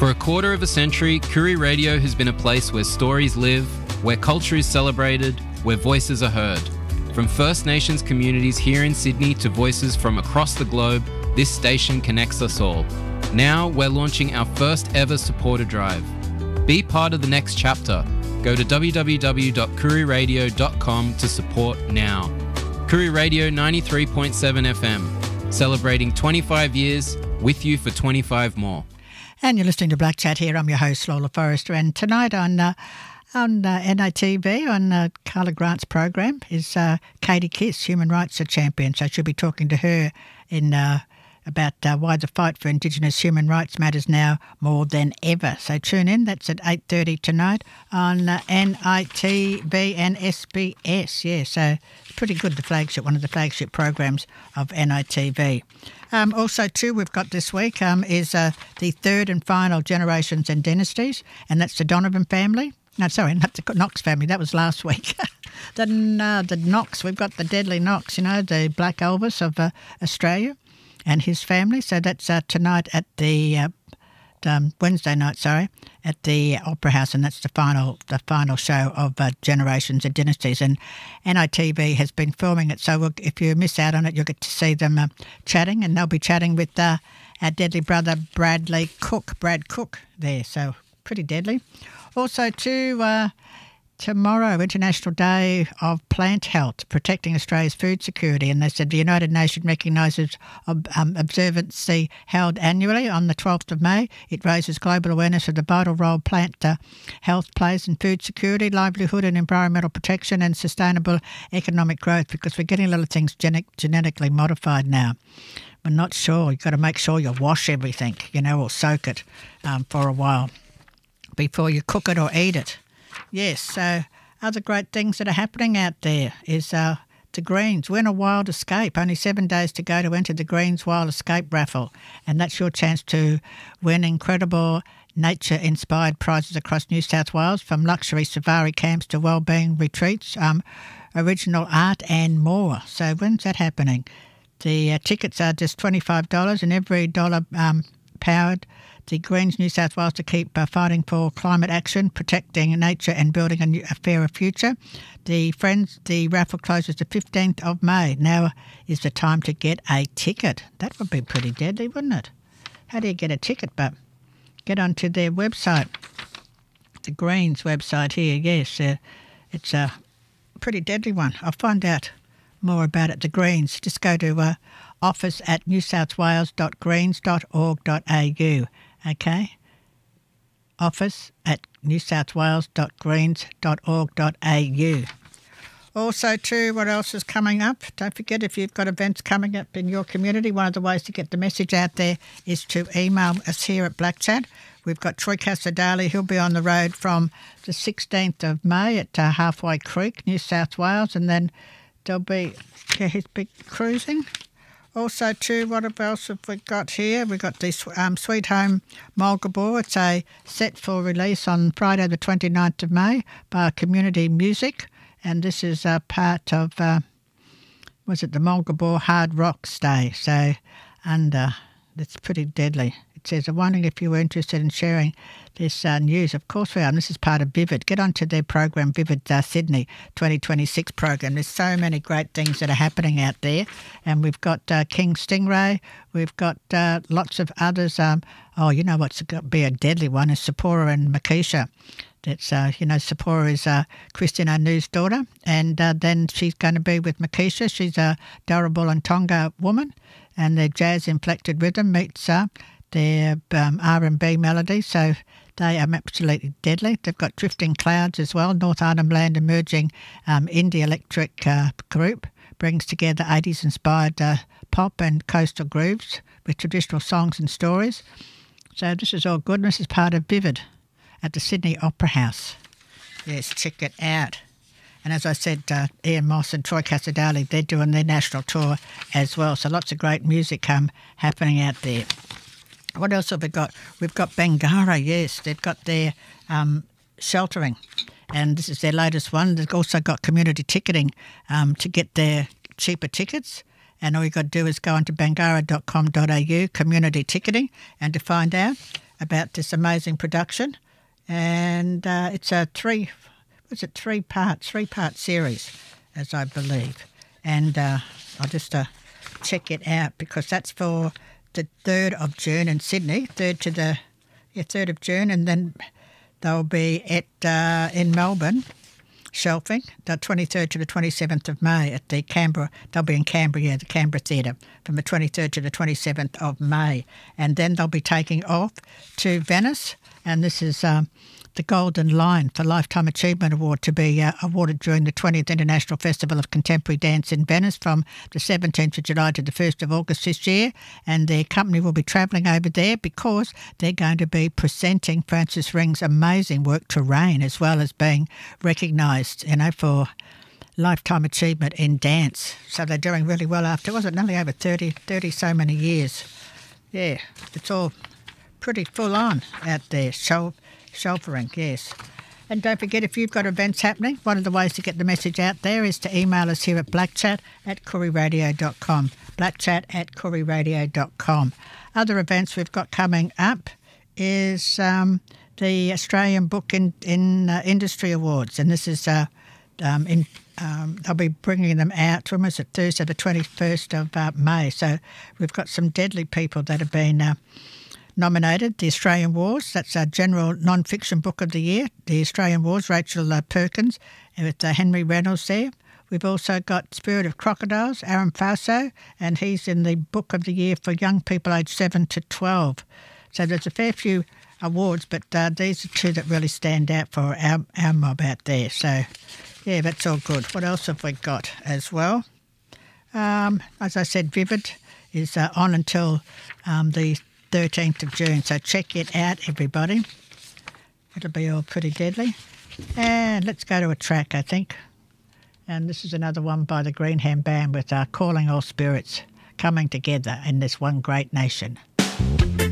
For a quarter of a century, Koori Radio has been a place where stories live, where culture is celebrated, where voices are heard. From First Nations communities here in Sydney to voices from across the globe, this station connects us all. Now we're launching our first ever supporter drive. Be part of the next chapter. Go to www.kooriradio.com to support now. Koori Radio 93.7 FM, celebrating 25 years, with you for 25 more. And you're listening to Black Chat here. I'm your host, Lola Forrester. And tonight on NITV, on Carla Grant's program, is Katie Kiss, Human Rights Champion. So she'll be talking to her in about why the fight for Indigenous human rights matters now more than ever. So tune in. That's at 8:30 tonight on NITV and SBS. Yeah, so pretty good, one of the flagship programs of NITV. Also, too, we've got this week is the third and final Generations and Dynasties, and that's the Donovan family. No, sorry, not the Knox family. That was last week. the Knox, we've got the deadly Knox, the Black Elvis of Australia and his family. So that's tonight at the Wednesday night, at the Opera House, and that's the final show of Generations and Dynasties. And NITV has been filming it, so if you miss out on it, you'll get to see them chatting, and they'll be chatting with our deadly brother Brad Cook there. So pretty deadly. Also, too, tomorrow, International Day of Plant Health, protecting Australia's food security. And they said the United Nations recognises observancy held annually on the 12th of May. It raises global awareness of the vital role plant health plays in food security, livelihood and environmental protection and sustainable economic growth, because we're getting a lot of things genetically modified now. We're not sure. You've got to make sure you wash everything, or soak it for a while before you cook it or eat it. Yes, so other great things that are happening out there is the Greens Win a Wild Escape. Only 7 days to go to enter the Greens Wild Escape raffle, and that's your chance to win incredible nature-inspired prizes across New South Wales, from luxury safari camps to wellbeing retreats, original art and more. So when's that happening? The tickets are just $25, and every dollar powered the Greens New South Wales to keep fighting for climate action, protecting nature and building a fairer future. The raffle closes the 15th of May. Now is the time to get a ticket. That would be pretty deadly, wouldn't it? How do you get a ticket? But get onto their website, the Greens website here. Yes, it's a pretty deadly one. I'll find out more about it. The Greens. Just go to office@newsouthwales.greens.org.au. Okay, office@newsouthwales.greens.org.au. Also, too, what else is coming up? Don't forget, if you've got events coming up in your community, one of the ways to get the message out there is to email us here at Black Chat. We've got Troy Casadali. He'll be on the road from the 16th of May at Halfway Creek, New South Wales, and then there'll be his big cruising. Also, too, what else have we got here? We've got the Sweet Home Mulgabore. It's set for release on Friday the 29th of May by Community Music. And this is part of, the Mulgabore Hard Rocks Day. So, it's pretty deadly. It says, I'm wondering if you were interested in sharing this news. Of course we are. And this is part of Vivid. Get onto their program, Vivid Sydney 2026 program. There's so many great things that are happening out there. And we've got King Stingray. We've got lots of others. What's going to be a deadly one is Sephora and Makisha. That's, Sephora is Christine Anu's daughter. And then she's going to be with Makisha. She's a Darabul and Tonga woman. And their jazz-inflected rhythm meets their R&B melody. So they are absolutely deadly. They've got Drifting Clouds as well. North Arnhem Land emerging indie electric group. Brings together 80s-inspired pop and coastal grooves with traditional songs and stories. So this is all good. This is part of Vivid at the Sydney Opera House. Yes, check it out. And as I said, Ian Moss and Troy Casadali, they're doing their national tour as well. So lots of great music happening out there. What else have we got? We've got Bangarra, yes. They've got their sheltering, and this is their latest one. They've also got community ticketing to get their cheaper tickets. And all you've got to do is go onto bangarra.com.au, community ticketing, and to find out about this amazing production. And it's a three-part series, as I believe. And I'll just check it out because that's for the 3rd of June in Sydney, 3rd of June, and then they'll be in Melbourne, Shelfing, the 23rd to the 27th of May at the Canberra. They'll be in Canberra, the Canberra Theatre, from the 23rd to the 27th of May. And then they'll be taking off to Venice, and this is the Golden Lion for Lifetime Achievement Award to be awarded during the 20th International Festival of Contemporary Dance in Venice from the 17th of July to the 1st of August this year. And their company will be travelling over there because they're going to be presenting Francis Ring's amazing work, Terrain, as well as being recognised, for lifetime achievement in dance. So they're doing really well after, was it nearly over 30 so many years? Yeah, it's all pretty full on out there. Shelfering, yes. And don't forget, if you've got events happening, one of the ways to get the message out there is to email us here at blackchat@kooriradio.com, blackchat@kooriradio.com. Other events we've got coming up is the Australian Book in Industry Awards, and this is they'll be bringing them out almost at Thursday, the 21st of May. So we've got some deadly people that have been nominated. The Australian Wars, that's our general non-fiction book of the year, The Australian Wars, Rachel Perkins, with Henry Reynolds there. We've also got Spirit of Crocodiles, Aaron Faso, and he's in the book of the year for young people aged 7 to 12. So there's a fair few awards, but these are two that really stand out for our mob out there. So, yeah, that's all good. What else have we got as well? As I said, Vivid is on until the 13th of June, so check it out, everybody. It'll be all pretty deadly. And let's go to a track, I think. And this is another one by the Greenham Band with Calling All Spirits, coming together in this one great nation.